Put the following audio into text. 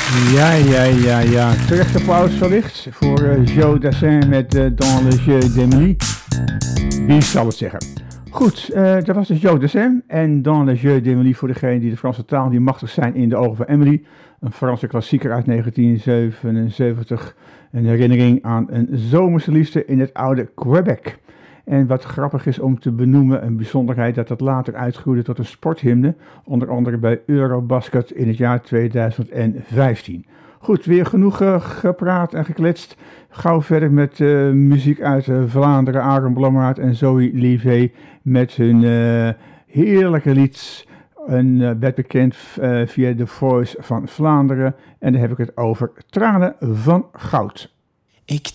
Ja. Terecht applaus wellicht voor Joe Dassin met Dans le jeu d'Emily. Wie zal het zeggen? Goed, dat was dus Joe Dassin en Dans le jeu d'Emily voor degenen die de Franse taal die machtig zijn in de ogen van Emily. Een Franse klassieker uit 1977. Een herinnering aan een zomerse liefde in het oude Quebec. En wat grappig is om te benoemen, een bijzonderheid dat dat later uitgroeide tot een sporthymne, onder andere bij Eurobasket in het jaar 2015. Goed, weer genoeg gepraat en gekletst. Gauw verder met muziek uit Vlaanderen, Aaron Blommaert en Zoe Livet met hun heerlijke lied. Werd bekend via The Voice van Vlaanderen en dan heb ik het over Tranen van Goud. Ik